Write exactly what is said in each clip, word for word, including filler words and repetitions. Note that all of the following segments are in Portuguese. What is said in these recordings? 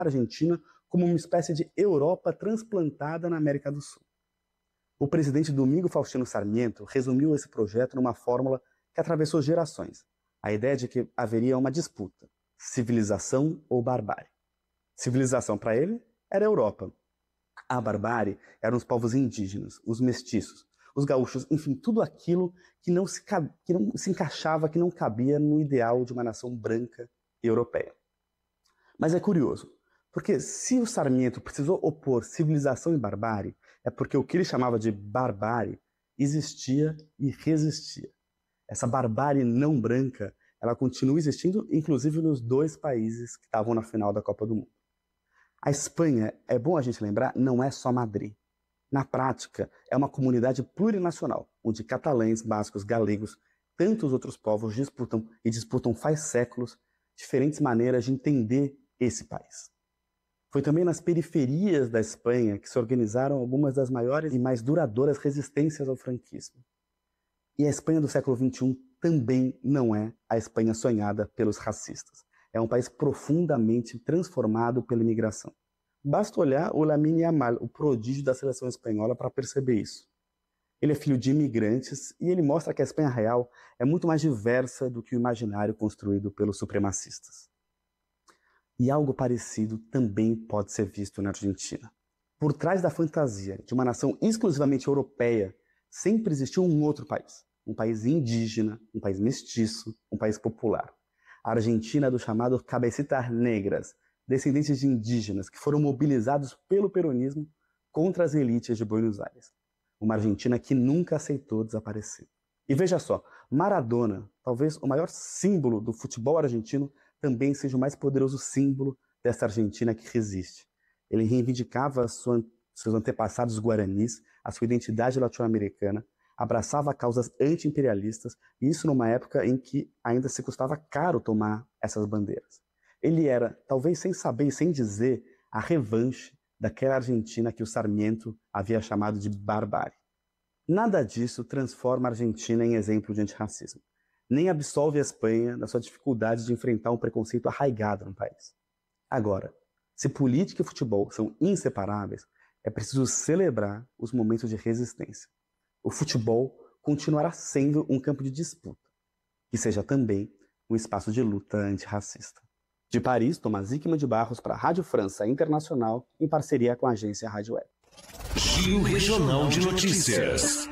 a Argentina como uma espécie de Europa transplantada na América do Sul. O presidente Domingo Faustino Sarmiento resumiu esse projeto numa fórmula que atravessou gerações. A ideia de que haveria uma disputa, civilização ou barbárie. Civilização para ele era a Europa. A barbárie eram os povos indígenas, os mestiços, os gaúchos, enfim, tudo aquilo que não se, que não se encaixava, que não cabia no ideal de uma nação branca e europeia. Mas é curioso, porque se o Sarmiento precisou opor civilização e barbárie, é porque o que ele chamava de barbárie existia e resistia. Essa barbárie não branca, ela continua existindo, inclusive nos dois países que estavam na final da Copa do Mundo. A Espanha, é bom a gente lembrar, não é só Madrid. Na prática, é uma comunidade plurinacional, onde catalães, bascos, galegos, tantos outros povos disputam e disputam faz séculos diferentes maneiras de entender esse país. Foi também nas periferias da Espanha que se organizaram algumas das maiores e mais duradouras resistências ao franquismo. E a Espanha do século vinte e um também não é a Espanha sonhada pelos racistas. É um país profundamente transformado pela imigração. Basta olhar o Lamine Yamal, o prodígio da seleção espanhola, para perceber isso. Ele é filho de imigrantes e ele mostra que a Espanha real é muito mais diversa do que o imaginário construído pelos supremacistas. E algo parecido também pode ser visto na Argentina. Por trás da fantasia de uma nação exclusivamente europeia, sempre existiu um outro país. Um país indígena, um país mestiço, um país popular. A Argentina é do chamado Cabecitas Negras, descendentes de indígenas que foram mobilizados pelo peronismo contra as elites de Buenos Aires. Uma Argentina que nunca aceitou desaparecer. E veja só, Maradona, talvez o maior símbolo do futebol argentino, também seja o mais poderoso símbolo dessa Argentina que resiste. Ele reivindicava sua, seus antepassados guaranis, a sua identidade latino-americana, abraçava causas anti-imperialistas, e isso numa época em que ainda se custava caro tomar essas bandeiras. Ele era, talvez sem saber e sem dizer, a revanche daquela Argentina que o Sarmiento havia chamado de barbárie. Nada disso transforma a Argentina em exemplo de antirracismo, nem absolve a Espanha da sua dificuldade de enfrentar um preconceito arraigado no país. Agora, se política e futebol são inseparáveis, é preciso celebrar os momentos de resistência. O futebol continuará sendo um campo de disputa, que seja também um espaço de luta antirracista. De Paris, Tomás Hickman de Barros para a Rádio França Internacional, em parceria com a agência Rádio Web. Giro Regional de Notícias.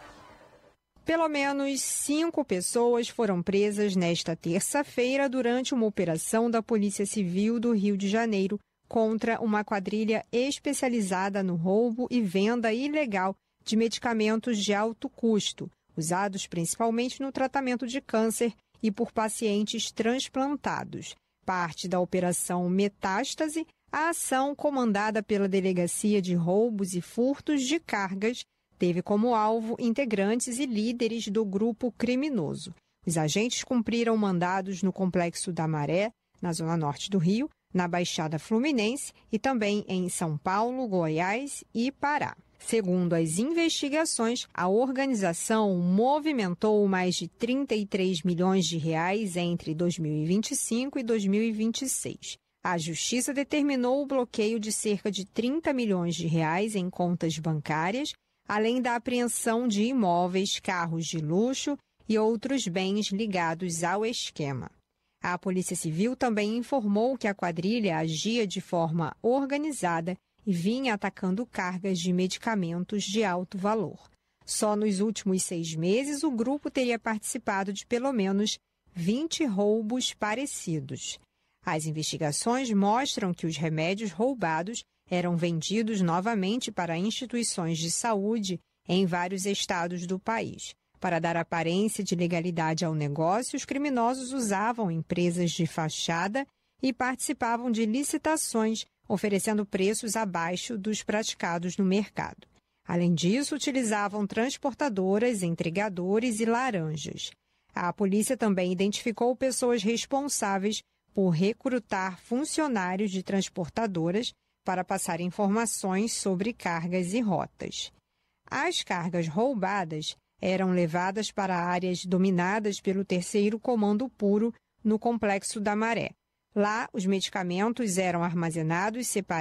Pelo menos cinco pessoas foram presas nesta terça-feira durante uma operação da Polícia Civil do Rio de Janeiro contra uma quadrilha especializada no roubo e venda ilegal de medicamentos de alto custo, usados principalmente no tratamento de câncer e por pacientes transplantados. Parte da Operação Metástase, a ação comandada pela Delegacia de Roubos e Furtos de Cargas teve como alvo integrantes e líderes do grupo criminoso. Os agentes cumpriram mandados no Complexo da Maré, na zona norte do Rio, na Baixada Fluminense e também em São Paulo, Goiás e Pará. Segundo as investigações, a organização movimentou mais de trinta e três milhões de reais entre dois mil e vinte e cinco e dois mil e vinte e seis. A Justiça determinou o bloqueio de cerca de trinta milhões de reais em contas bancárias, além da apreensão de imóveis, carros de luxo e outros bens ligados ao esquema. A Polícia Civil também informou que a quadrilha agia de forma organizada e vinha atacando cargas de medicamentos de alto valor. Só nos últimos seis meses, o grupo teria participado de pelo menos vinte roubos parecidos. As investigações mostram que os remédios roubados eram vendidos novamente para instituições de saúde em vários estados do país. Para dar aparência de legalidade ao negócio, os criminosos usavam empresas de fachada e participavam de licitações, oferecendo preços abaixo dos praticados no mercado. Além disso, utilizavam transportadoras, entregadores e laranjas. A polícia também identificou pessoas responsáveis por recrutar funcionários de transportadoras para passar informações sobre cargas e rotas. As cargas roubadas eram levadas para áreas dominadas pelo terceiro Comando Puro no Complexo da Maré. Lá, os medicamentos eram armazenados separados